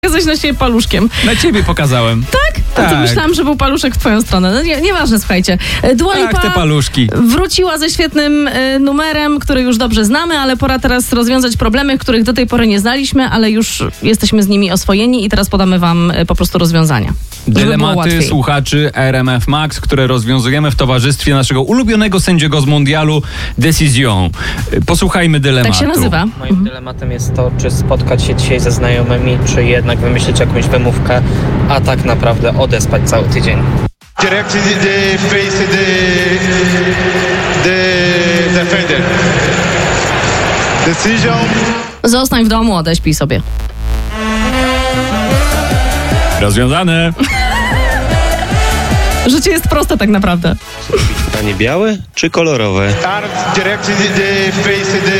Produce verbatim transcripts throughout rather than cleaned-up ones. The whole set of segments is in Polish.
Jesteś na siebie paluszkiem. Na ciebie pokazałem. Tak? A Tak. to myślałam, że był paluszek w twoją stronę. No nie, nieważne, słuchajcie. Dua Lipa Ach, te paluszki. wróciła ze świetnym y, numerem, który już dobrze znamy, ale pora teraz rozwiązać problemy, których do tej pory nie znaliśmy, ale już jesteśmy z nimi oswojeni i teraz podamy wam y, po prostu rozwiązania. Żeby było Dylematy łatwiej. słuchaczy R M F Max, które rozwiązujemy w towarzystwie naszego ulubionego sędziego z mundialu Decision. Posłuchajmy dylematu. Tak się nazywa. Moim dylematem jest to, czy spotkać się dzisiaj ze znajomymi, czy jednak wymyślić jakąś wymówkę, a tak naprawdę odespać cały tydzień. Directly they face the the defender. Decision. Zostań w domu, odeśpij sobie. Rozwiązane. Życie jest proste tak naprawdę. Pytanie białe czy kolorowe? Start directly they face the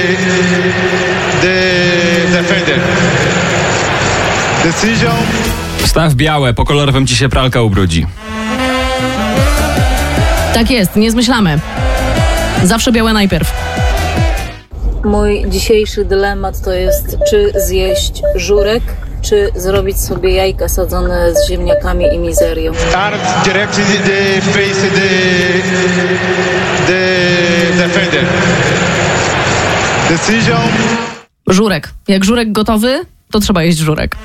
the defender. Decision. Wstaw białe, po kolorowym ci się pralka ubrudzi. Tak jest, nie zmyślamy. Zawsze białe najpierw. Mój dzisiejszy dylemat to jest, czy zjeść żurek, czy zrobić sobie jajka sadzone z ziemniakami i mizerią. Start directly they face the the defender. Decision. Żurek. Jak żurek gotowy, to trzeba jeść żurek.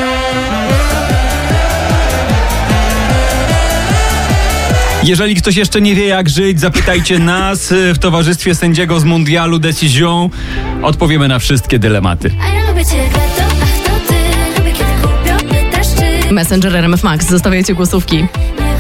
Jeżeli ktoś jeszcze nie wie, jak żyć, zapytajcie nas w towarzystwie sędziego z mundialu Decision. Odpowiemy na wszystkie dylematy. A ja lubię cię, to, ach to ty. Lubię kiedy kupią mnie deszczy. Messenger R M F Max. Zostawiajcie głosówki. Nie